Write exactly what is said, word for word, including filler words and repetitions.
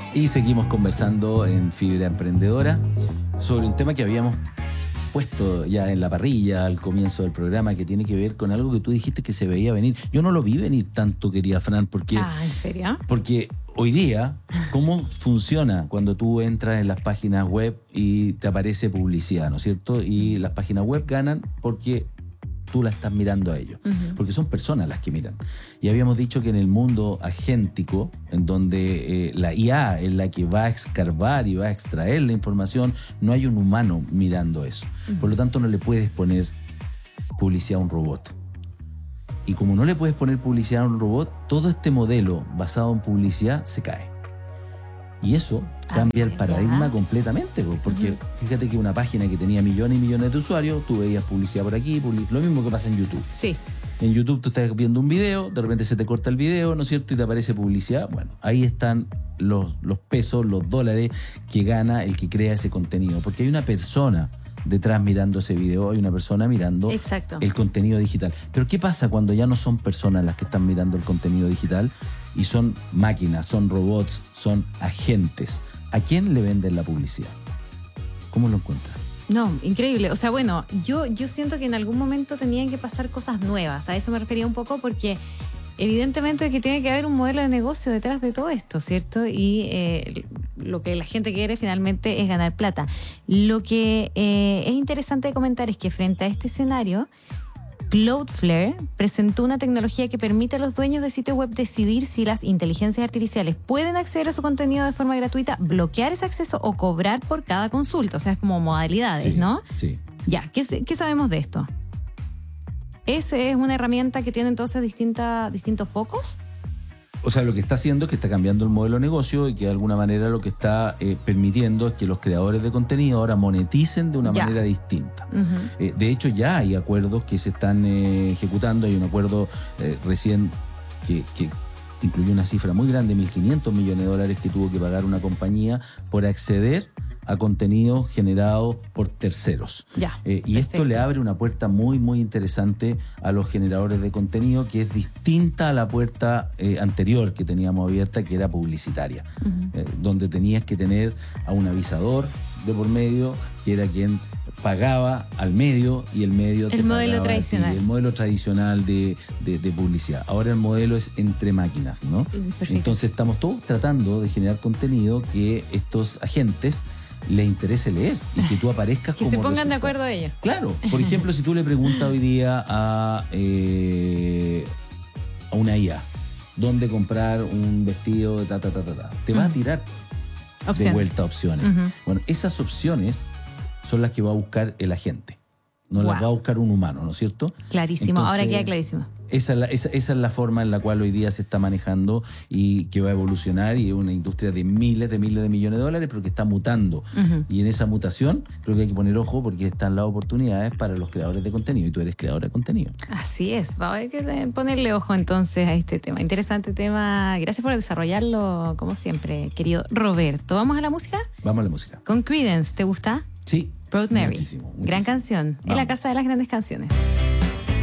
Y seguimos conversando en Fibra Emprendedora sobre un tema que habíamos puesto ya en la parrilla al comienzo del programa, que tiene que ver con algo que tú dijiste que se veía venir. Yo no lo vi venir tanto, querida Fran, porque... Ah, ¿en serio? Porque hoy día, ¿cómo funciona cuando tú entras en las páginas web y te aparece publicidad, ¿no es cierto? Y las páginas web ganan porque tú la estás mirando a ellos, uh-huh. porque son personas las que miran. Y habíamos dicho que en el mundo agéntico, en donde eh, la I A es la que va a escarbar y va a extraer la información, no hay un humano mirando eso. Uh-huh. Por lo tanto, no le puedes poner publicidad a un robot. Y como no le puedes poner publicidad a un robot, todo este modelo basado en publicidad se cae. Y eso cambia ah, el paradigma ya. completamente, porque uh-huh. fíjate que una página que tenía millones y millones de usuarios, tú veías publicidad por aquí, public... lo mismo que pasa en YouTube. Sí. En YouTube tú estás viendo un video, de repente se te corta el video, ¿no es cierto? Y te aparece publicidad. Bueno, ahí están los, los pesos, los dólares que gana el que crea ese contenido. Porque hay una persona detrás mirando ese video, hay una persona mirando Exacto. el contenido digital. Pero ¿qué pasa cuando ya no son personas las que están mirando el contenido digital y son máquinas, son robots, son agentes? ¿A quién le venden la publicidad? ¿Cómo lo encuentras? No, increíble. O sea, bueno, yo, yo siento que en algún momento tenían que pasar cosas nuevas. A eso me refería un poco porque evidentemente que tiene que haber un modelo de negocio detrás de todo esto, ¿cierto? Y eh, lo que la gente quiere finalmente es ganar plata. Lo que eh, es interesante de comentar es que frente a este escenario, Cloudflare presentó una tecnología que permite a los dueños de sitios web decidir si las inteligencias artificiales pueden acceder a su contenido de forma gratuita, bloquear ese acceso o cobrar por cada consulta. O sea, es como modalidades, sí, ¿no? Sí. Ya, ¿qué, qué sabemos de esto? ¿Esa es una herramienta que tiene entonces distinta, distintos focos? O sea, lo que está haciendo es que está cambiando el modelo de negocio y que de alguna manera lo que está eh, permitiendo es que los creadores de contenido ahora moneticen de una ya. manera distinta. Uh-huh. Eh, de hecho, ya hay acuerdos que se están eh, ejecutando. Hay un acuerdo eh, recién que, que incluyó una cifra muy grande, mil quinientos millones de dólares que tuvo que pagar una compañía por acceder a contenido generado por terceros. Ya, eh, y esto le abre una puerta muy, muy interesante a los generadores de contenido, que es distinta a la puerta eh, anterior que teníamos abierta, que era publicitaria, uh-huh. eh, donde tenías que tener a un avisador de por medio, que era quien pagaba al medio y el medio el te modelo pagaba tradicional. A ti, el modelo tradicional de, de, de publicidad. Ahora el modelo es entre máquinas, ¿no? Perfecto. Entonces estamos todos tratando de generar contenido que estos agentes le interese leer y que tú aparezcas que como se pongan resultado. de acuerdo a ellos. Claro, por ejemplo, si tú le preguntas hoy día a, eh, a una I A dónde comprar un vestido de ta, ta, ta, ta, ta, te uh-huh. va a tirar Opción. de vuelta opciones. Uh-huh. Bueno, esas opciones son las que va a buscar el agente, no wow. las va a buscar un humano, ¿no es cierto? Clarísimo, Entonces, ahora queda clarísimo. Esa es, la, esa, esa es la forma en la cual hoy día se está manejando y que va a evolucionar, y es una industria de miles de miles de millones de dólares, pero que está mutando. Uh-huh. Y en esa mutación creo que hay que poner ojo, porque están las oportunidades para los creadores de contenido, y tú eres creador de contenido. Así es, va a haber que ponerle ojo entonces a este tema. Interesante tema, gracias por desarrollarlo como siempre, querido Roberto. ¿Vamos a la música? Vamos a la música. Con Creedence, ¿te gusta? Sí. Proud Mary, muchísimo, muchísimo. Gran canción, Vamos. En la casa de las grandes canciones.